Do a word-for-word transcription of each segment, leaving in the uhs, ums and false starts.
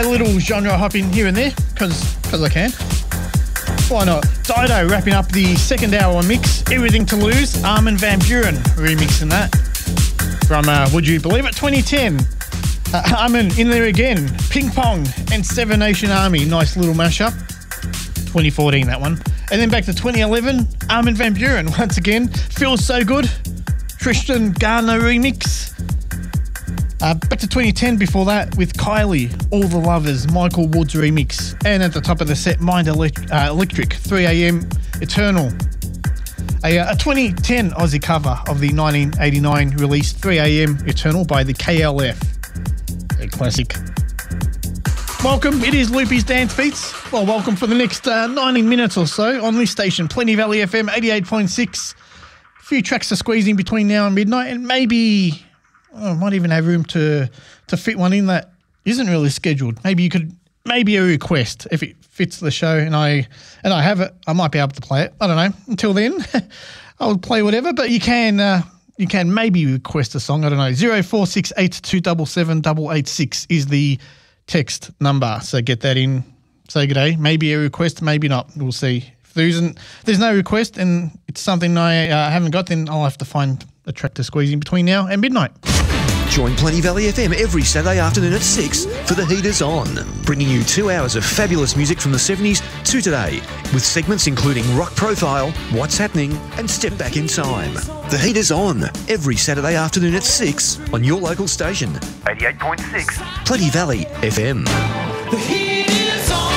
a little genre hopping here and there, because because I can. Why not? Dido wrapping up the second hour mix, Everything to Lose, Armin van Buuren remixing that from, uh, would you believe it, twenty ten. Uh, Armin in there again, Ping Pong and Seven Nation Army, nice little mashup. twenty fourteen, that one. And then back to twenty eleven, Armin van Buuren once again, Feels So Good, Tristan Garner remix. Uh, back to twenty ten before that with Kylie, All the Lovers, Michael Woods remix. And at the top of the set, Mind Elect- uh, Electric, three a.m. Eternal. A, uh, a twenty ten Aussie cover of the nineteen eighty-nine release three a.m. Eternal by the K L F. A classic. Welcome, it is Loopy's Dance Beats. Well, welcome for the next uh, ninety minutes or so on this station, Plenty Valley F M eighty-eight point six. A few tracks to squeeze in between now and midnight, and maybe oh, I might even have room to to fit one in that isn't really scheduled. Maybe you could, maybe a request if it fits the show, and I and I have it. I might be able to play it. I don't know. Until then, I'll play whatever. But you can uh, you can maybe request a song. I don't know. Zero four six eight two seven seven double eight six is the text number. So get that in. Say good day. Maybe a request, maybe not. We'll see. If there isn't, if there's no request and it's something I uh, haven't got, then I'll have to find a track to squeeze in between now and midnight. Join Plenty Valley F M every Saturday afternoon at six for The Heaters On, bringing you two hours of fabulous music from the seventies to today, with segments including Rock Profile, What's Happening, and Step Back in Time. The Heaters On, every Saturday afternoon at six on your local station, eighty-eight point six Plenty Valley F M. The Heaters On.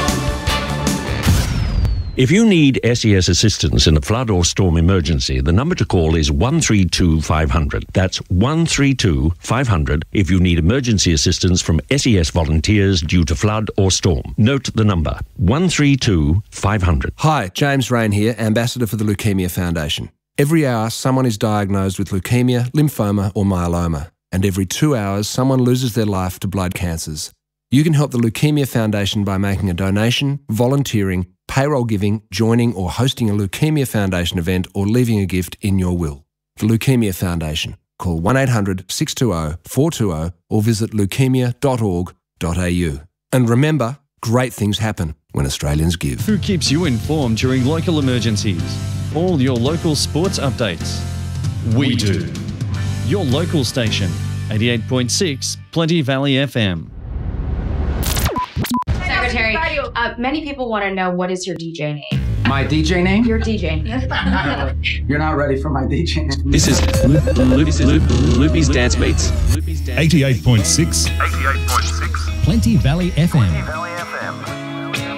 If you need S E S assistance in a flood or storm emergency, the number to call is one three two five hundred. That's one three two five hundred if you need emergency assistance from S E S volunteers due to flood or storm. Note the number, one three two five hundred. Hi, James Rain here, Ambassador for the Leukemia Foundation. Every hour, someone is diagnosed with leukemia, lymphoma or myeloma. And every two hours, someone loses their life to blood cancers. You can help the Leukemia Foundation by making a donation, volunteering, payroll giving, joining or hosting a Leukemia Foundation event or leaving a gift in your will. The Leukemia Foundation. Call one eight hundred six two zero four two zero or visit leukemia dot org dot a u. And remember, great things happen when Australians give. Who keeps you informed during local emergencies? All your local sports updates. We do. Your local station, eighty-eight point six Plenty Valley F M. Secretary, uh, many people want to know, what is your D J name? My D J name? Your D J name. You're not ready for my D J name. This is Loop, Loop, Loop, Loopy's Dance Beats. eighty-eight point six eighty-eight point six Plenty Valley F M.